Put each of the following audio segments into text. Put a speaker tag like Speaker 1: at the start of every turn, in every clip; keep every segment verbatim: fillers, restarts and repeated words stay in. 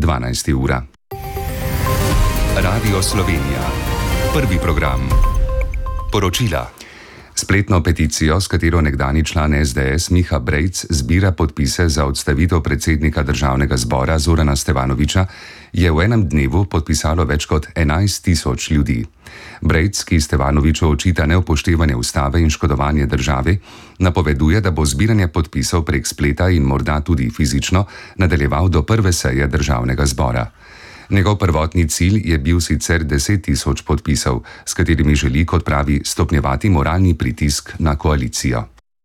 Speaker 1: dvanajsta ura. Radio Slovenija. Prvi program. Poročila. Spletno peticijo, s katero nekdanji član es de es Miha Brejc zbira podpise za odstavitev predsednika državnega zbora Zorana Stevanovića, je v enem dnevu podpisalo več kot enajst tisoč ljudi. Brejc, ki Stevanoviću očita neupoštevanje ustave in škodovanje države, napoveduje, da bo zbiranje podpisov prek spleta in morda tudi fizično nadaljeval do prve seje državnega zbora. Njegov prvotni cilj je bil sicer deset tisoč podpisov, s katerimi želi, kot pravi, stopnjevati moralni pritisk na koalicijo.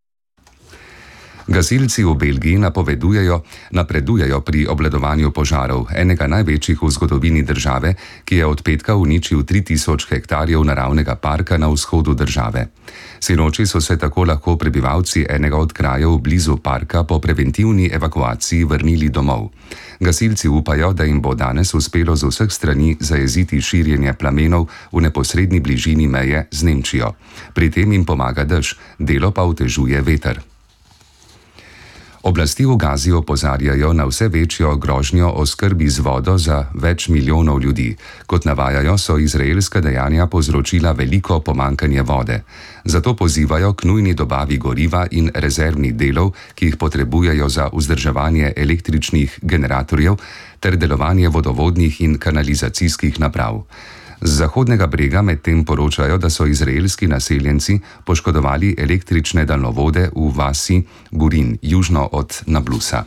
Speaker 1: Gasilci v Belgiji napovedujejo, napredujejo pri obvladovanju požarov, enega največjih v zgodovini države, ki je od petka uničil tri tisoč hektarjev naravnega parka na vzhodu države. Sinoči so se tako lahko prebivalci enega od krajev blizu parka po preventivni evakuaciji vrnili domov. Gasilci upajo, da jim bo danes uspelo z vseh strani zajeziti širjenje plamenov v neposredni bližini meje z Nemčijo. Pri tem jim pomaga dež, delo pa otežuje veter. Oblasti v Gazi opozarjajo na vse večjo grožnjo oskrbi z vodo za več milijonov ljudi. Kot navajajo, so izraelska dejanja povzročila veliko pomanjkanje vode. Zato pozivajo k nujni dobavi goriva in rezervnih delov, ki jih potrebujejo za vzdrževanje električnih generatorjev ter delovanje vodovodnih in kanalizacijskih naprav. Z Zahodnega brega medtem poročajo, da so izraelski naseljenci poškodovali električne daljnovode v vasi Burin, južno od Nablusa.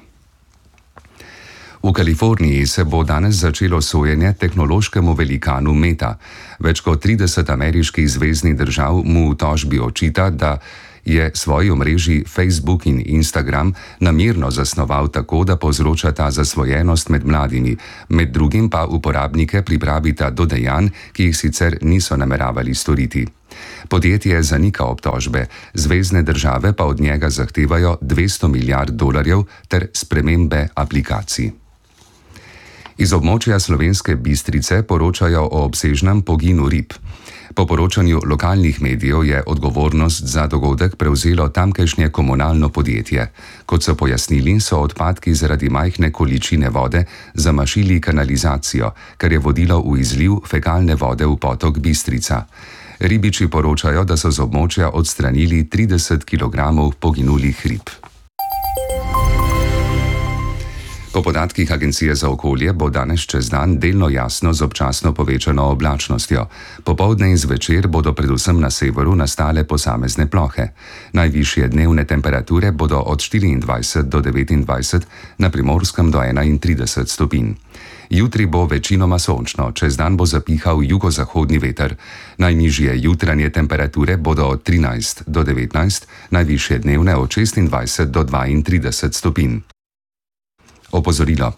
Speaker 1: V Kaliforniji se bo danes začelo sojenje tehnološkemu velikanu Meta. Več kot trideset ameriških zveznih držav mu v tožbi očita, da je svoji omrežji Facebook in Instagram namerno zasnoval tako, da povzročata zasvojenost med mladimi, med drugim pa uporabnike pripravita do dejanj, ki jih sicer niso nameravali storiti. Podjetje zanika obtožbe, zvezne države pa od njega zahtevajo dvesto milijard dolarjev ter spremembe aplikacij. Iz območja Slovenske Bistrice poročajo o obsežnem poginu rib. Po poročanju lokalnih medijev je odgovornost za dogodek prevzelo tamkajšnje komunalno podjetje. Kot so pojasnili, so odpadki zaradi majhne količine vode zamašili kanalizacijo, kar je vodilo v izliv fekalne vode v potok Bistrica. Ribiči poročajo, da so z območja odstranili trideset kilogramov poginulih rib. Po podatkih Agencije za okolje bo danes čez dan delno jasno z občasno povečano oblačnostjo. Popoldne in zvečer bodo predvsem na severu nastale posamezne plohe. Najvišje dnevne temperature bodo od štiriindvajset do devetindvajset, na Primorskem do enaintrideset stopinj. Jutri bo večinoma sončno, čez dan bo zapihal jugozahodni veter. Najnižje jutranje temperature bodo od trinajst do devetnajst, najvišje dnevne od šestindvajset do dvaintrideset stopinj. Opozorilo.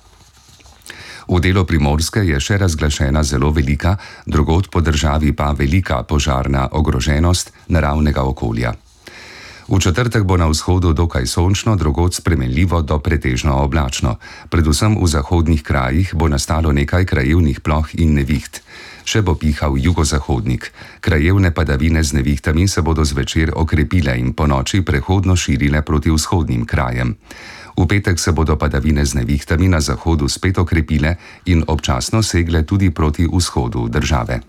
Speaker 1: V delu Primorske je še razglašena zelo velika, drugod po državi pa velika požarna ogroženost naravnega okolja. V četrtek bo na vzhodu dokaj sončno, drugod spremenljivo do pretežno oblačno. Predvsem v zahodnih krajih bo nastalo nekaj krajevnih ploh in neviht. Še bo pihal jugozahodnik. Krajevne padavine z nevihtami se bodo zvečer okrepile in ponoči prehodno širile proti vzhodnim krajem. V petek se bodo padavine z nevihtami na zahodu spet okrepile in občasno segle tudi proti vzhodu države.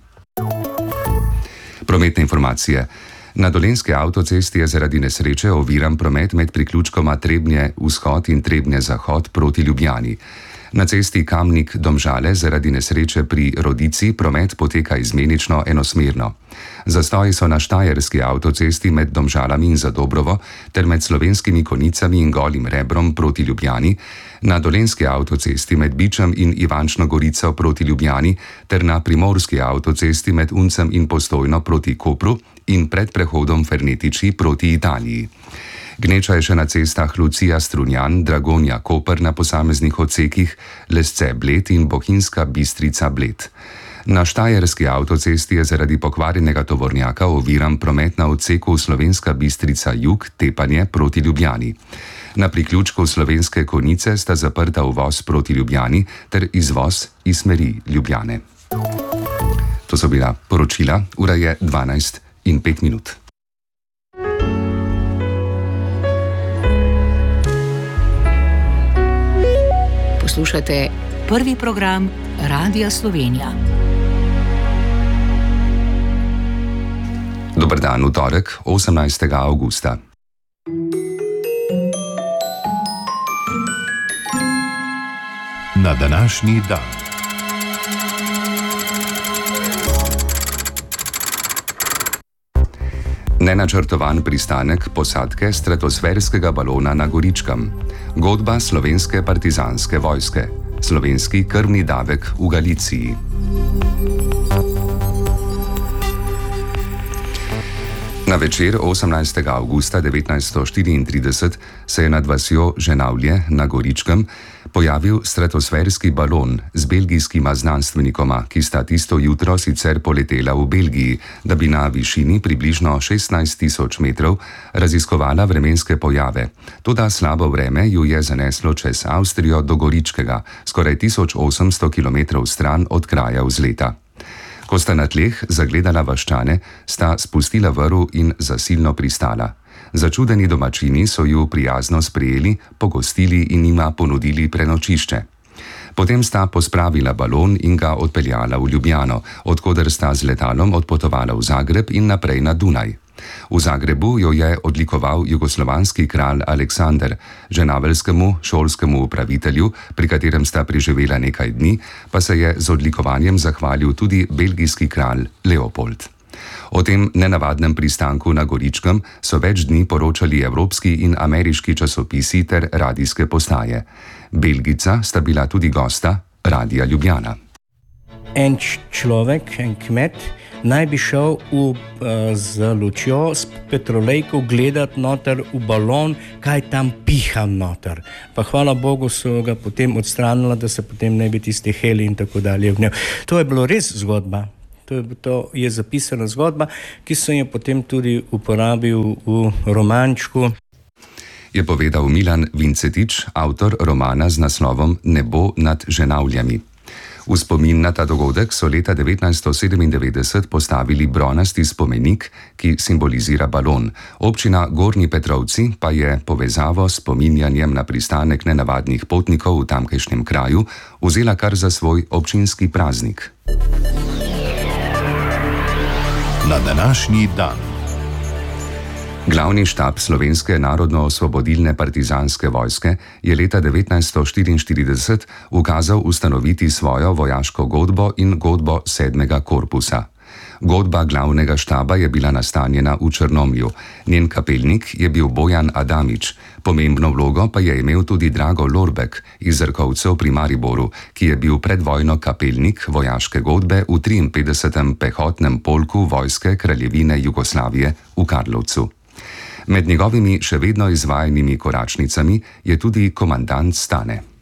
Speaker 1: Prometne informacije. Na Dolenjski avtocesti je zaradi nesreče oviran promet med priključkoma Trebnje-Vzhod in Trebnje-Zahod proti Ljubljani. Na cesti Kamnik-Domžale zaradi nesreče pri Rodici promet poteka izmenično enosmerno. Zastoji so na Štajerski avtocesti med Domžalami in Zadobrovo ter med Slovenskimi Konicami in Golim Rebrom proti Ljubljani, na Dolenjski avtocesti med Bičem in Ivančno Gorico proti Ljubljani ter na Primorski avtocesti med Uncem in Postojno proti Kopru in pred prehodom Fernetiči proti Italiji. Gneča je še na cestah Lucija-Strunjan, Dragonja-Koper na posameznih odsekih, Lesce-Bled in Bohinjska Bistrica-Bled. Na Štajerski avtocesti je zaradi pokvarjenega tovornjaka oviran promet na odseku Slovenska Bistrica-Jug, Tepanje proti Ljubljani. Na priključku Slovenske Konjice sta zaprta uvoz proti Ljubljani ter izvoz iz smeri Ljubljane. To so bila poročila, ura je dvanajst in pet minut.
Speaker 2: Poslušate prvi program Radia Slovenija.
Speaker 1: Dober dan, v torek, osemnajstega avgusta.
Speaker 3: Na današnji dan.
Speaker 1: Nenačrtovan pristanek posadke stratosferskega balona na Goričkem. Godba slovenske partizanske vojske. Slovenski krvni davek v Galiciji. Na večer osemnajstega avgusta devetnajststo štiriintrideset se je nad vasjo Ženavlje na Goričkem pojavil stratosferski balon z belgijskima znanstvenikoma, ki sta tisto jutro sicer poletela v Belgiji, da bi na višini približno šestnajst tisoč metrov raziskovala vremenske pojave. Toda slabo vreme ju je zaneslo čez Avstrijo do Goričkega, skoraj tisoč osemsto kilometrov stran od kraja vzleta. Ko sta na tleh zagledala vaščane, sta spustila vrv in zasilno pristala. Začudeni domačini so ju prijazno sprejeli, pogostili in jima ponudili prenočišče. Potem sta pospravila balon in ga odpeljala v Ljubljano, odkoder sta z letalom odpotovala v Zagreb in naprej na Dunaj. V Zagrebu jo je odlikoval jugoslovanski kralj Aleksander, ženaveljskemu šolskemu upravitelju, pri katerem sta preživela nekaj dni, pa se je z odlikovanjem zahvalil tudi belgijski kralj Leopold. O tem nenavadnem pristanku na Goričkem so več dni poročali evropski in ameriški časopisi ter radijske postaje. Belgijca sta bila tudi gosta Radia Ljubljana.
Speaker 4: En človek, en kmet, naj bi šel v, uh, z lučjo, s petrolejko gledati noter v balon, kaj tam piha noter. Pa hvala Bogu so ga potem odstranila, da se potem ne bi tisti heli in tako dalje vnel. To je bilo res zgodba. To je, to je zapisana zgodba, ki sem jo potem tudi uporabil v romančku.
Speaker 1: Je povedal Milan Vincetič, avtor romana z naslovom Nebo nad Ženavljami. V spomin na ta dogodek so leta devetnajststo sedemindevetdeset postavili bronasti spomenik, ki simbolizira balon. Občina Gornji Petrovci pa je povezavo s spominjanjem na pristanek nenavadnih potnikov v tamkajšnjem kraju vzela kar za svoj občinski praznik.
Speaker 3: Na današnji dan.
Speaker 1: Glavni štab Slovenske narodno-osvobodilne partizanske vojske je leta devetnajststo štiriinštirideset ukazal ustanoviti svojo vojaško godbo in godbo sedmega korpusa. Godba glavnega štaba je bila nastanjena v Črnomlju. Njen kapelnik je bil Bojan Adamič. Pomembno vlogo pa je imel tudi Drago Lorbek iz Zrkovcev pri Mariboru, ki je bil pred vojno kapelnik vojaške godbe v triinpetdesetem pehotnem polku vojske Kraljevine Jugoslavije v Karlovcu. Med njegovimi še vedno izvajanimi koračnicami je tudi komandant Stane.